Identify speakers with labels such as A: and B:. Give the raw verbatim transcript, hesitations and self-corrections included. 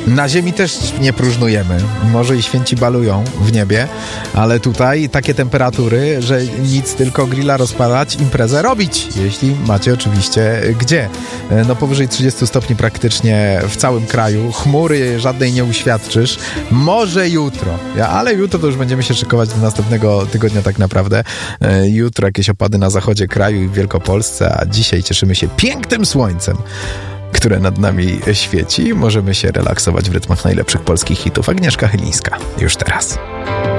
A: Na ziemi też nie próżnujemy. Może i święci balują w niebie, ale tutaj takie temperatury, że nic, tylko grilla rozpalać, imprezę robić, jeśli macie oczywiście gdzie. No powyżej trzydziestu stopni praktycznie w całym kraju. Chmury żadnej nie uświadczysz. Może jutro, ale jutro to już będziemy się szykować do następnego tygodnia tak naprawdę. Jutro jakieś opady na zachodzie kraju i w Wielkopolsce, a dzisiaj cieszymy się pięknym słońcem, które nad nami świeci. Możemy się relaksować w rytmach najlepszych polskich hitów. Agnieszka Chylińska. Już teraz.